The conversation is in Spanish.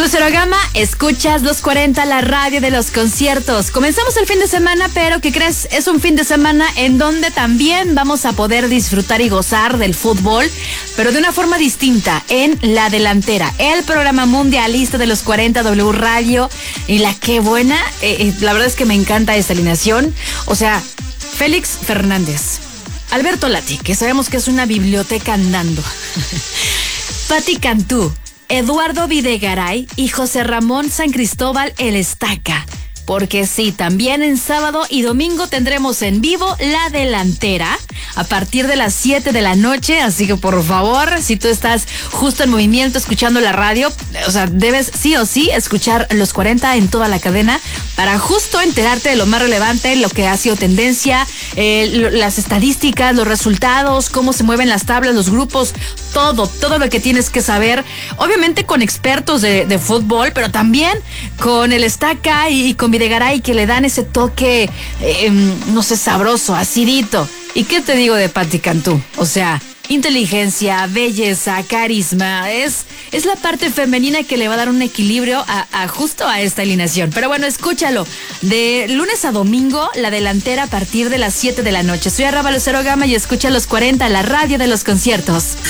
Lucero Gama, escuchas los 40, la radio de los conciertos. Comenzamos el fin de semana, pero ¿qué crees? Es un fin de semana en donde también vamos a poder disfrutar y gozar del fútbol, pero de una forma distinta, en La Delantera, el programa mundialista de los 40 W Radio. Y la qué buena, la verdad es que me encanta esta alineación. O sea, Félix Fernández, Alberto Lati, que sabemos que es una biblioteca andando, Pati Cantú, Eduardo Videgaray y José Ramón San Cristóbal el Estaca. Porque sí, también en sábado y domingo tendremos en vivo La Delantera a partir de las 7 de la noche. Así que por favor, si tú estás justo en movimiento escuchando la radio, o sea, debes sí o sí escuchar los 40 en toda la cadena para justo enterarte de lo más relevante, lo que ha sido tendencia, las estadísticas, los resultados, cómo se mueven las tablas, los grupos, todo lo que tienes que saber. Obviamente con expertos de fútbol, pero también con el Estaca y con Videgaray, que le dan ese toque, no sé, sabroso, acidito. ¿Y qué te digo de Pati Cantú? O sea, inteligencia, belleza, carisma, es la parte femenina que le va a dar un equilibrio justo a esta alineación. Pero bueno, escúchalo, de lunes a domingo, La Delantera a partir de las 7 de la noche. Soy @Lucero Gama y escucha los 40, la radio de los conciertos.